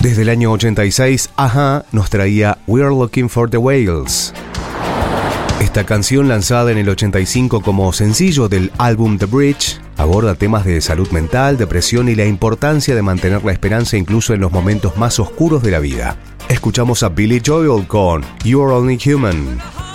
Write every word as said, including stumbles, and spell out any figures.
Desde el año ochenta y seis, a-ha nos traía We're Looking for the Whales. Esta canción, lanzada en el ochenta y cinco como sencillo del álbum The Bridge, aborda temas de salud mental, depresión y la importancia de mantener la esperanza incluso en los momentos más oscuros de la vida. Escuchamos a Billy Joel con You're Only Human.